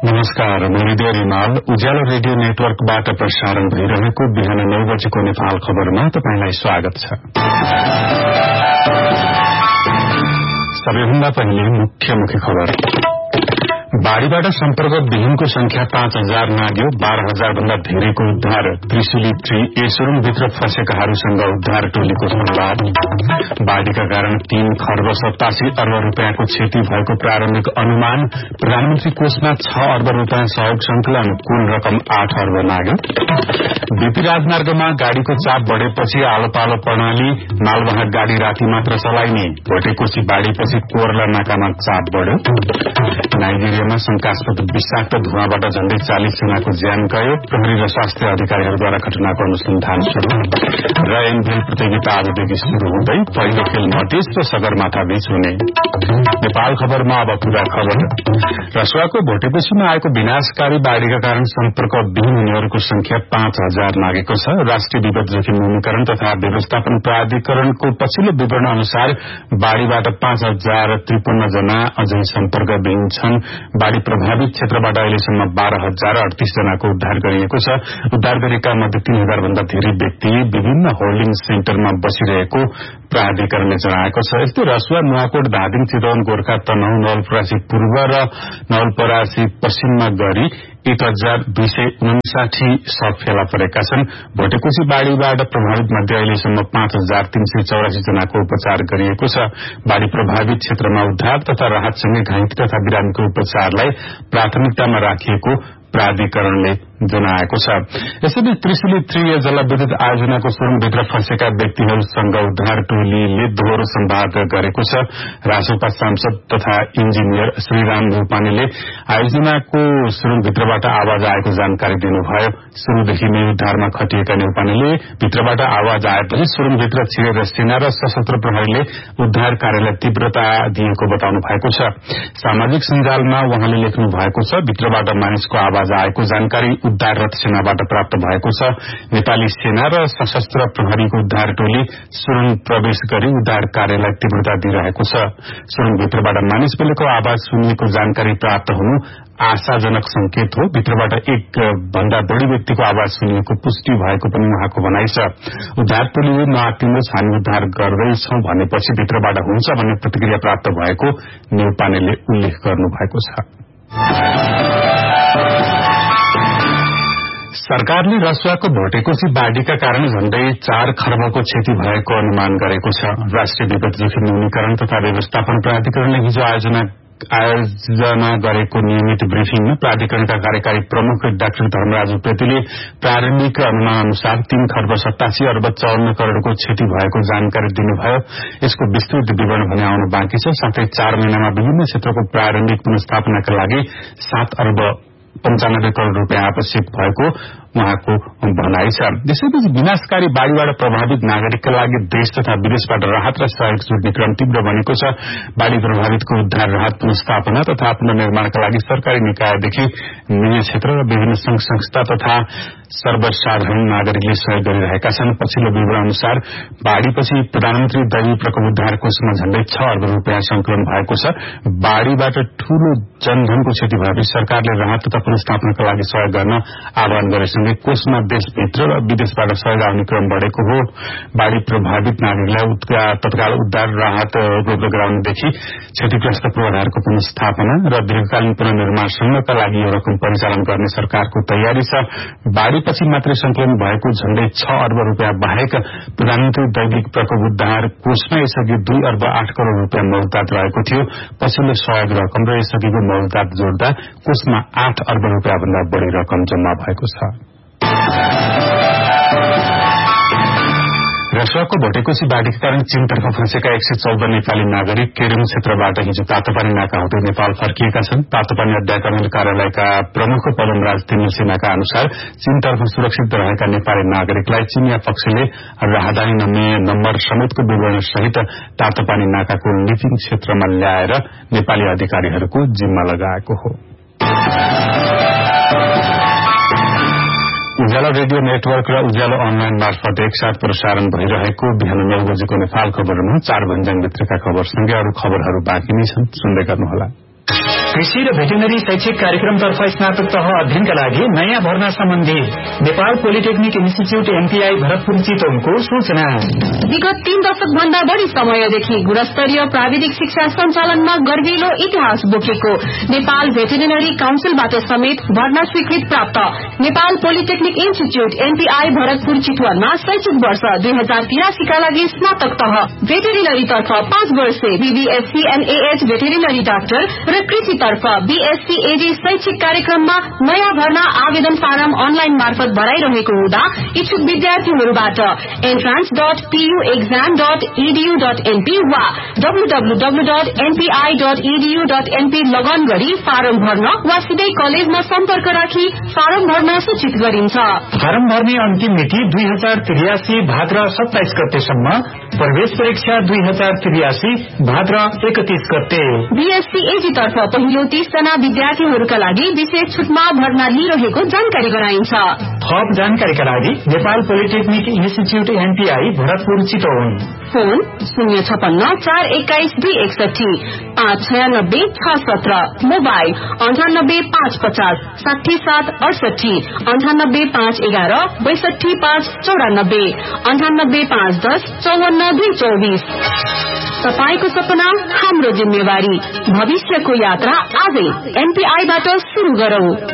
नमस्कार, म हृदय रिमाल। उज्यालो रेडियो नेटवर्कबाट प्रसारण भइरहेको बिहान 9 बजेको नेपाल खबरमा तपाईंलाई स्वागत छ। सबैभन्दा पहिले मुख्य खबर। बाढ़ीबाट सम्पर्क विहीनको संख्या 5000 नाग्यो। 12000 भन्दा धेरैको उद्धार। त्रिशुली 3A सुरुङभित्र फँसेकाहरूसँग उद्धार टोलीको संवाद। बाढ़ीका कारण 3 खर्ब 87 अर्ब रूपियाँको क्षति भएको प्रारम्भिक अनुमान। प्रधानमन्त्री कोषमा 6 अर्ब रूपियाँ सहयोग संकलन। कुल रकम 8 अर्ब नाग्यो। बीपी राजमार्गमा गाड़ीको चाप बढ़ेपछि आलो पालो प्रणाली। मालवाहक गाड़ी राति मात्र चलाइने। भोटेकोशी बाढ़ीपछि कोरला नाकामा चाप बढ़्यो। नाइजेरियामा शंकास्पद विषाक्त धुवाँबाट झण्डै 40 जनाको ज्यान गयो। प्रहरी र स्वास्थ्य अधिकारीहरूद्वारा घटनाको अनुसन्धान शुरू। र एनफिल प्रतियोगिता आजदेखि शुरू हुँदै पहिलो खेल मधेस र सगरमाथा बीच हुने। नेपाल खबरमा अब पूरा खबर। रसुवाको भोटेकोशीमा आएको विनाशकारी बाढ़ीका कारण सम्पर्क विहीन हुनेहरूको संख्या 5000 नागेको छ। राष्ट्रिय विपद जोखिम न्यूनीकरण तथा व्यवस्थापन प्राधिकरणको पछिल्लो विवरण अनुसार बाढ़ीबाट 5053 जना अझै सम्पर्क विहीन छन्। बाढ़ी प्रभावित क्षेत्रबाट अहिलेसम्म 12038 जनाको उद्धार गरिएको छ। उद्धार गरेका मध्ये 3000 भन्दा धेरै व्यक्ति विभिन्न होल्डिङ सेन्टरमा बसिरहेको प्राधिकरणले जनाएको छ। यस्तै रसुवा, नुवाकोट, धादिङ, चितवन, गोर्खा, तनहुँ, नवलपरासी पूर्व र नवलपरासी पश्चिममा गरी 1259 शव फेला परेका छन्। भोटेकोशी बाढ़ीबाट प्रभावित मध्ये अहिलेसम्म 5384 जनाको उपचार गरिएको छ। बाढ़ी प्रभावित क्षेत्रमा उद्धार तथा राहतसँगै घाइते तथा बिरामीको उपचारलाई प्राथमिकतामा राखिएको प्राधिकरणले जनाएको छ। यसैबीच त्रिशुली 3A जलविद्युत आयोजनाको सुरुङभित्र फँसेका व्यक्तिहरूसँग उद्धार टोलीले दोहोरो संवाद गरेको छ। रासोपा सांसद तथा इन्जिनियर श्रीराम ढुपानीले आयोजनाको सुरुङभित्रबाट आवाज आएको जानकारी दिनुभयो। शुरूदेखि नै उद्धारमा खटिएका ढुपानीले भित्रबाट आवाज आएपछि सुरुङभित्र छिरेर सेना र सशस्त्र प्रहरीले उद्धार कार्यलाई तीव्रता दिएको बताउनु भएको छ। सामाजिक सञ्जालमा उहाँले लेख्नु भएको छ, भित्रबाट मानिसको आवाज आएको जानकारी उद्धार रथ सेनाबाट प्राप्त भएको छ। नेपाली सेना र सशस्त्र प्रहरीको उद्धार टोली सुरुङ प्रवेश गरी उद्धार कार्यलाई तीव्रता दिइरहेको छ। सुरुङभित्रबाट मानिस बोलेको आवाज सुनिएको जानकारी प्राप्त हुनु आशाजनक संकेत हो। भित्रबाट 1 भन्दा बढ़ी व्यक्तिको आवाज सुनिएको पुष्टि भएको पनि उहाँको भनाइ छ। उद्धार टोलीले नआत्तिनुहोस्, हामी उद्धार गर्दैछौं भनेपछि भित्रबाट हुन्छ भन्ने प्रतिक्रिया प्राप्त भएको न्यौपानेले उल्लेख गर्नु भएको छ। सरकारले रसुवाको भोटेकोशी बाढ़ीका कारण झण्डै 4 खर्बको क्षति भएको अनुमान गरेको छ। राष्ट्रिय विपद जोखिम न्यूनीकरण तथा व्यवस्थापन प्राधिकरणले हिजो आयोजना गरेको नियमित ब्रिफिङमा प्राधिकरणका कार्यकारी प्रमुख डाक्टर धर्मराज उप्रेतीले प्रारम्भिक अनुमान अनुसार 3 खर्ब 87 अर्ब 54 करोड़को क्षति भएको जानकारी दिनुभयो। यसको विस्तृत विवरण भने आउनु बाँकी छ। साथै 4 महिनामा विभिन्न क्षेत्रको प्रारम्भिक पुनर्स्थापनाका लागि 7 अर्ब 95 करोड़ रूपियाँ आवश्यक भएको उहाँको भनाइ छ। यसैबीच विनाशकारी बाढ़ीबाट प्रभावित नागरिकका लागि देश तथा विदेशबाट राहत र सहयोग जुट्ने क्रम तीव्र बनेको छ। बाढ़ी प्रभावितको उद्धार, राहत, पुनर्स्थापना तथा पुनर्निर्माणका लागि सरकारी निकायदेखि निजी क्षेत्र र विभिन्न संघ संस्था तथा सर्वसाधारण नागरिकले सहयोग गरिरहेका छन्। पछिल्लो विवरण अनुसार बाढ़ीपछि प्रधानमन्त्री दैवी प्रकोप उद्धार कोषमा झण्डै 6 अर्ब रूपियाँ संकलन भएको छ। बाढ़ीबाट ठूलो जनधनको क्षति भएपछि सरकारले राहत तथा पुनर्स्थापनाका लागि सहयोग गर्न आह्वान गरेसँगै कोषमा देशभित्र र विदेशबाट सहयोग आउने क्रम बढ़ेको हो। बाढ़ी प्रभावित नागरिकलाई तत्काल उद्धार, राहत उपलब्ध गराउनेदेखि क्षतिग्रस्त पूर्वाधारको पुनर्स्थापना र दीर्घकालीन पुनर्निर्माणसम्मका लागि यो रकम परिचालन गर्ने सरकारको तयारी छ। बाढ़ीपछि मात्रै संकलन भएको झण्डै 6 अर्ब रूपियाँ बाहेक प्रधानमन्त्री दैविक प्रकोप उद्धार कोषमा यसअघि 2 अर्ब 8 करोड़ रूपियाँ मौजदात रहेको थियो। पछिल्लो सहयोग रकम र यसअघिको मौजदात जोड्दा कोषमा 8 अर्ब रूपियाँ भन्दा बढ़ी रकम जम्मा भएको छ। रसुवाको भोटेकोशी बाढ़ीका कारण चीनतर्फ फँसेका 114 नेपाली नागरिक केरुङ क्षेत्रबाट हिजो तातोपानी नाका हुँदै नेपाल फर्किएका छन्। तातोपानी अध्याकरण कार्यालयका प्रमुख पदमराज तिमिलसेनाका अनुसार चीनतर्फ सुरक्षित रहेका नेपाली नागरिकलाई चीनिया पक्षले राहदानी नम्बर समेतको विवरण सहित तातोपानी नाकाको लिपिङ क्षेत्रमा ल्याएर नेपाली अधिकारीहरूको जिम्मा लगाएको हो। उज्यालो रेडियो नेटवर्क र उज्यालो अनलाइन मार्फत एकसाथ प्रसारण भइरहेको बिहान 9 बजेको नेपाल खबरमा 4 भन्ज्याङ भित्रका खबरसँगै अरू खबरहरू बाँकी नै छन्, सुन्दै गर्नुहोला। कृषि र भेटेनरी शैक्षिक कार्यक्रमतर्फ स्नातक तह अध्ययनका लागि नयाँ भर्ना सम्बन्धी Nepal polytechnic institute NPI Bharatpur चितवनको सूचना। विगत 3 दशक भन्दा बढ़ी समयदेखि गुणस्तरीय प्राविधिक शिक्षा सञ्चालनमा गर्विलो इतिहास बोकेको नेपाल भेटेरिनरी काउन्सिलबाट समेत भर्ना स्वीकृत प्राप्त Nepal polytechnic institute NPI Bharatpur चितवनमा शैक्षिक वर्ष 2083 का लागि स्नातक तह भेटेरिनरी तर्फ 5 वर्षे बीबीएससी एनएएच भेटेरिनरी डाक्टर र कृषि तर्फ बीएससी एडी शैक्षिक कार्यक्रममा नयाँ भर्ना आवेदन फारम अनलाइन मार्फत भराइरहेको हुँदा इच्छुक विद्यार्थीहरूबाट entrance.puexam.edu.np वा www.npi.edu.np लगन गरी फारम भर्न वा सिधै कलेजमा सम्पर्क राखी फारम भर्न सूचित गरिन्छ। फारम भर्ने अन्तिम मिति 2083 भाद्र 27 गतेसम्म, प्रवेश परीक्षा 2083 भाद्र 31 गते। बीएससी एजी तर्फ पहिलो 30 जना विद्यार्थीहरूका लागि विशेष छुटमा भर्ना लिइरहेको जानकारी गराइन्छ। थप जानकारीका लागि Nepal polytechnic institute NPI Bharatpur Chitwan, phone 056-421-261, 596-617, mobile 98-550 6768, 98-511-62594, 98-510 54-224। तपाईको सपना हाम्रो जिम्मेवारी, भविष्यको यात्रा आजै एनपीआईबाट सुरु गरौं।